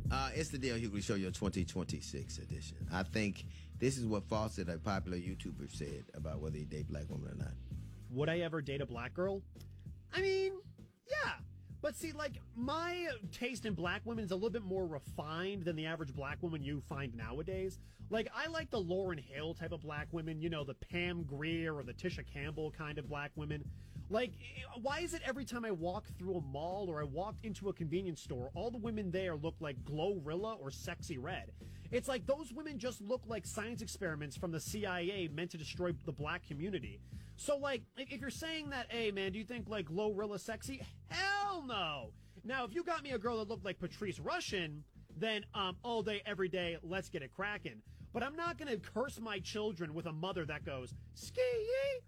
It's the Dale Hughley Show, your 2026 edition. I think this is what Fawcett, a popular YouTuber, said about whether he date black women or not. Would I ever date a black girl? I mean, yeah. But see, like, my taste in black women is a little bit more refined than the average black woman you find nowadays. Like, I like the Lauryn Hill type of black women, you know, the Pam Grier or the Tisha Campbell kind of black women. Like, why is it every time I walk through a mall or I walk into a convenience store, all the women there look like Glorilla or Sexy Red? It's like those women just look like science experiments from the CIA meant to destroy the black community. So, like, if you're saying that, hey, man, do you think, like, Glorilla sexy? Hell no! Now, if you got me a girl that looked like Patrice Rushen, then all day, every day, let's get it cracking. But I'm not going to curse my children with a mother that goes, ski.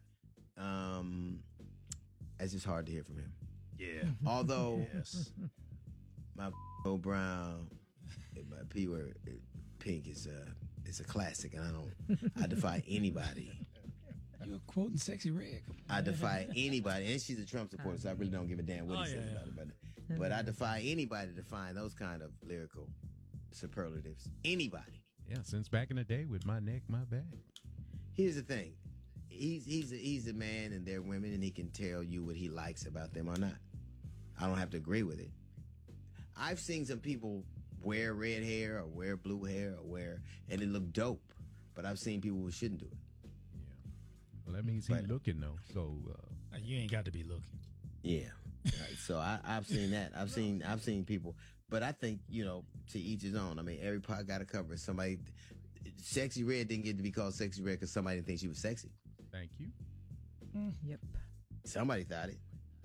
It's just hard to hear from him. Yeah. Although, Yes. my old brown, my P word, pink is a classic, and I defy anybody. You're quoting Sexy Red. I defy anybody, and she's a Trump supporter, so I really don't give a damn what he says about it. But I defy anybody to find those kind of lyrical superlatives. Anybody. Yeah, since back in the day with My Neck, My Back. Here's the thing. He's a man and they're women, and he can tell you what he likes about them or not. I don't have to agree with it. I've seen some people wear red hair or wear blue hair and it look dope. But I've seen people who shouldn't do it. Yeah. Well, that means he's looking though. So You ain't got to be looking. Yeah. Right. So I've seen that. I've seen people, but I think, you know, to each his own. I mean, every pot got to cover. Somebody, Sexy Red didn't get to be called Sexy Red because somebody didn't think she was sexy. Thank you. Yep. Somebody thought it.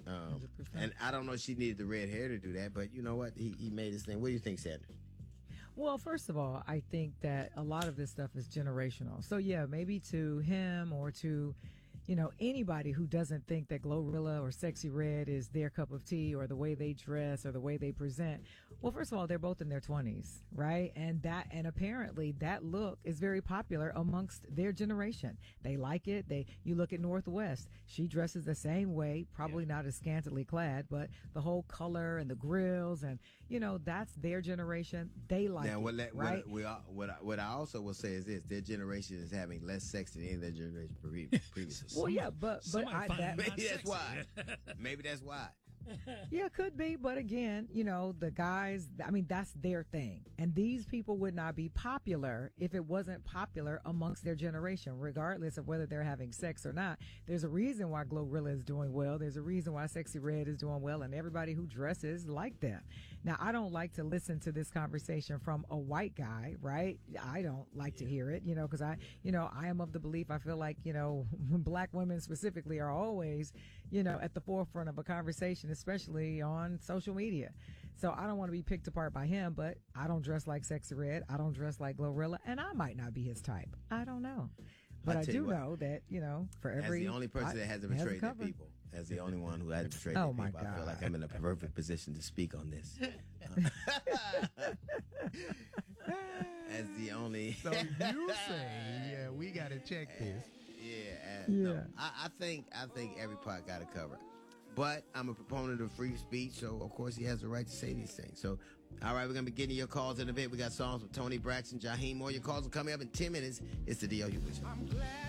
And I don't know if she needed the red hair to do that, but you know what? He made his thing. What do you think, Sandra? Well, first of all, I think that a lot of this stuff is generational. So yeah, maybe to him or to, you know, anybody who doesn't think that Glorilla or Sexy Red is their cup of tea or the way they dress or the way they present. Well, first of all, they're both in their 20s, right? And apparently that look is very popular amongst their generation. They like it. You look at Northwest. She dresses the same way, probably not as scantily clad, but the whole color and the grills and, you know, that's their generation. They like it, right? What I also will say is this: their generation is having less sex than any of their generation previously. Well, yeah, but maybe that's why. Maybe that's why. Yeah, could be. But again, you know, the guys, I mean, that's their thing. And these people would not be popular if it wasn't popular amongst their generation, regardless of whether they're having sex or not. There's a reason why Glorilla is doing well. There's a reason why Sexy Red is doing well, and everybody who dresses like them. Now, I don't like to listen to this conversation from a white guy, right? I don't like to hear it, you know, because I am of the belief, I feel like, you know, black women specifically are always, you know, at the forefront of a conversation, especially on social media. So I don't want to be picked apart by him, but I don't dress like Sexy Red. I don't dress like Glorilla, and I might not be his type. I don't know. But I do know that, you know, for every... As the only person that hasn't betrayed their people. As the only one who hasn't betrayed their people. I feel like I'm in a perfect position to speak on this. As the only... So you say, yeah, we got to check this. No, I think every part got to cover. But I'm a proponent of free speech, so of course he has the right to say these things. So, all right, we're going to be getting your calls in a bit. We got songs with Tony Braxton, Jaheim Moore. Your calls will come up in 10 minutes. It's the D.L. Hughley Show.